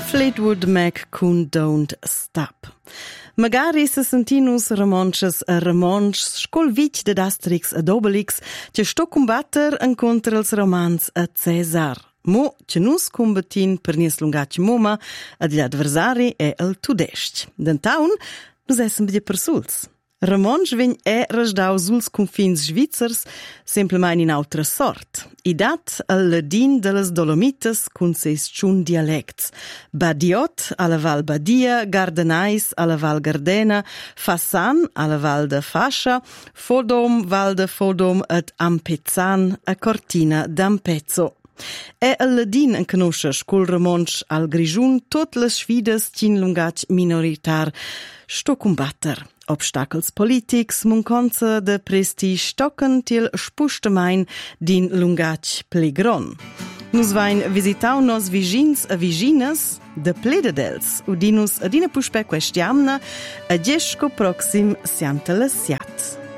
Fleetwood Mac cun Don't Stop. Magari se sentinus romanches a romanch scol vich de Asterix ad Obelix che sto combatter en contra els romans a Cesar. Mo che nus combatin per nies lungac moma ad gli adversari e al tudest. D'entaun nus essen bide per suls. Romanch vegn rasdau suls confins svizzers semplemain in autra sort. I dat al ladin de las Dolomites cun seis tschun dialects. Badiot alla Val Badia, Gardenais alla Val Gardena, Fassan alla Val de Fascia, Fodom, Val de Fodom et Ampezan a Cortina d'Ampezzo. E al ladin en conosce col romanch al Grigiun tot las sfidas tin lungac minoritar sto combatter. Obstacles politics, munconza de prestige tocken til spustemein din lungac plegron. Nus vain visitau nos vigins a viginas de Plededels, udinus adina puspe questiamna a gesco proxim sianta lasiat.